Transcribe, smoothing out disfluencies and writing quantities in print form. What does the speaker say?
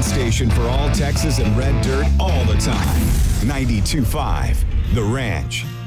station for all Texas and red dirt all the time. 92.5 The Ranch.